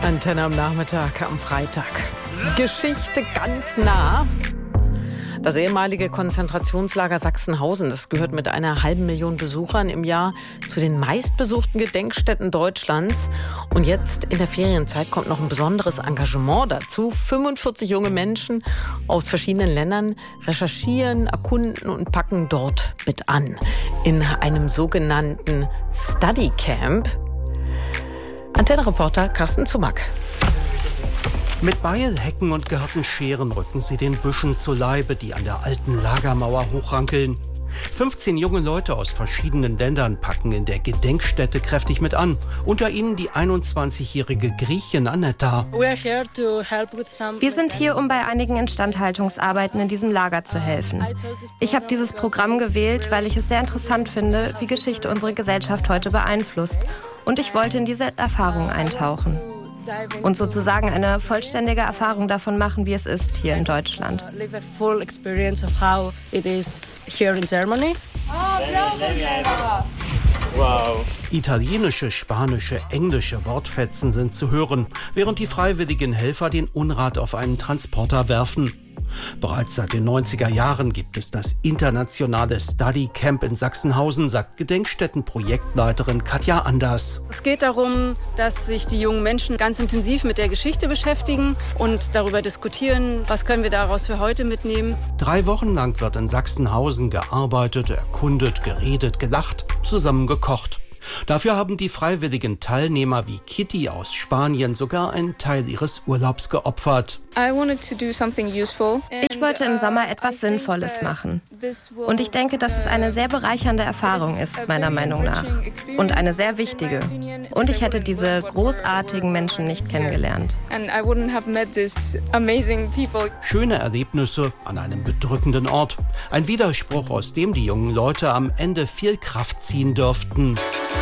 Antenne am Nachmittag am Freitag. Geschichte ganz nah. Das ehemalige Konzentrationslager Sachsenhausen, das gehört mit 500.000 Besuchern im Jahr zu den meistbesuchten Gedenkstätten Deutschlands. Und jetzt in der Ferienzeit kommt noch ein besonderes Engagement dazu. 45 junge Menschen aus verschiedenen Ländern recherchieren, erkunden und packen dort mit an. In einem sogenannten Study Camp. Antenne-Reporter Carsten Zumack. Mit Beil, Hecken und Gartenscheren rücken sie den Büschen zu Leibe, die an der alten Lagermauer hochrankeln. 15 junge Leute aus verschiedenen Ländern packen in der Gedenkstätte kräftig mit an. Unter ihnen die 21-jährige Griechin Aneta. Wir sind hier, um bei einigen Instandhaltungsarbeiten in diesem Lager zu helfen. Ich habe dieses Programm gewählt, weil ich es sehr interessant finde, wie Geschichte unsere Gesellschaft heute beeinflusst. Und ich wollte in diese Erfahrung eintauchen. Und sozusagen eine vollständige Erfahrung davon machen, wie es ist hier in Deutschland. Wow. Italienische, spanische, englische Wortfetzen sind zu hören, während die freiwilligen Helfer den Unrat auf einen Transporter werfen. Bereits seit den 90er Jahren gibt es das internationale Study Camp in Sachsenhausen, sagt Gedenkstättenprojektleiterin Katja Anders. Es geht darum, dass sich die jungen Menschen ganz intensiv mit der Geschichte beschäftigen und darüber diskutieren, was können wir daraus für heute mitnehmen. 3 Wochen lang wird in Sachsenhausen gearbeitet, erkundet, geredet, gelacht, zusammen gekocht. Dafür haben die freiwilligen Teilnehmer wie Kitty aus Spanien sogar einen Teil ihres Urlaubs geopfert. Ich wollte im Sommer etwas Sinnvolles machen. Und ich denke, dass es eine sehr bereichernde Erfahrung ist, meiner Meinung nach. Und eine sehr wichtige. Und ich hätte diese großartigen Menschen nicht kennengelernt. Schöne Erlebnisse an einem bedrückenden Ort. Ein Widerspruch, aus dem die jungen Leute am Ende viel Kraft ziehen dürften.